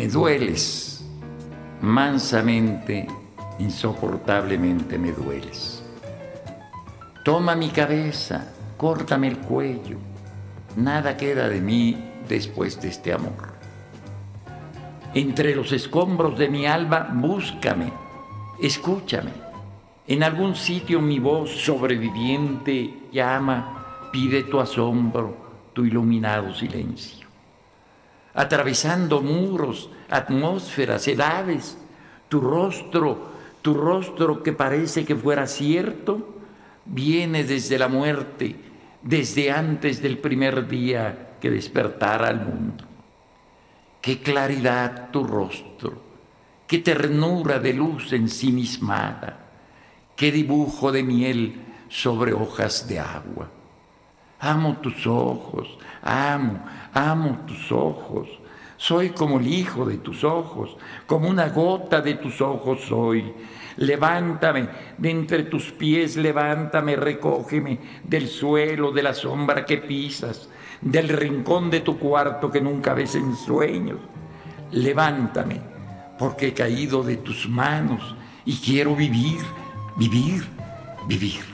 Me dueles, mansamente, insoportablemente me dueles. Toma mi cabeza, córtame el cuello, nada queda de mí después de este amor. Entre los escombros de mi alma, búscame, escúchame. En algún sitio mi voz sobreviviente llama, pide tu asombro, tu iluminado silencio. Atravesando muros, atmósferas, edades, tu rostro que parece que fuera cierto, viene desde la muerte, desde antes del primer día que despertara al mundo. Qué claridad tu rostro, qué ternura de luz ensimismada, qué dibujo de miel sobre hojas de agua. Amo tus ojos, amo tus ojos. Soy como el hijo de tus ojos, como una gota de tus ojos soy. Levántame de entre tus pies, levántame, recógeme del suelo, de la sombra que pisas, del rincón de tu cuarto que nunca ves en sueños. Levántame, porque he caído de tus manos y quiero vivir, vivir, vivir.